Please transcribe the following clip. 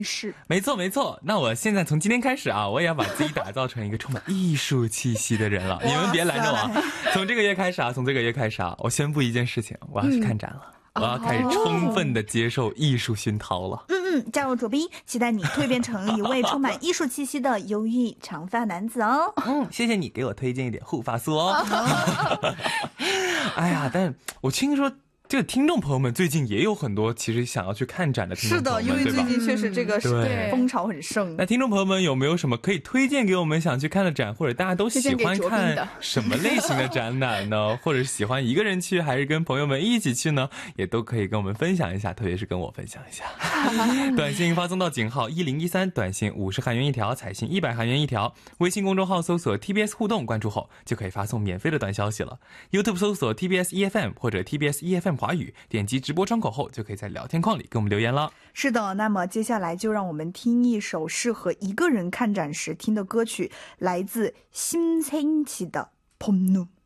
是， 没错没错。那我现在从今天开始啊，我也要把自己打造成一个充满艺术气息的人了。你们别拦着我啊！从这个月开始啊，我宣布一件事情，我要去看展了。我要开始充分的接受艺术熏陶了。 加入左斌，期待你蜕变成一位充满艺术气息的忧郁长发男子哦。 谢谢你给我推荐一点护发素哦。哎呀，但我听说这个听众朋友们最近也有很多其实想要去看展的听众朋友们， 是的，因为最近确实这个对风潮很盛。 那听众朋友们有没有什么可以推荐给我们想去看的展，或者大家都喜欢看什么类型的展览呢？或者喜欢一个人去还是跟朋友们一起去呢？也都可以跟我们分享一下，特别是跟我分享一下。短信发送到井号1013，短信50韩元一条，彩信100韩元一条。微信公众号搜索 TBS 互动，关注后就可以发送免费的短消息了。YouTube 搜索 TBS EFM 或者 TBS EFM 华语，点击直播窗口后就可以在聊天框里给我们留言了。 是的，那么接下来就让我们听一首适合一个人看展时听的歌曲，来自심생치的봄눈。